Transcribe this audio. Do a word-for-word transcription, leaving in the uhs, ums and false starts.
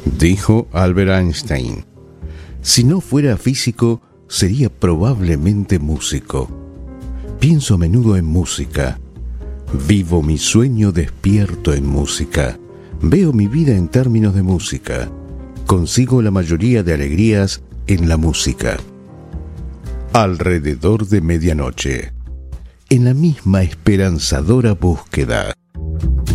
Dijo Albert Einstein: si no fuera físico, sería probablemente músico. Pienso a menudo en música. Vivo mi sueño despierto en música. Veo mi vida en términos de música. Consigo la mayoría de alegrías en la música. Alrededor de medianoche, en la misma esperanzadora búsqueda.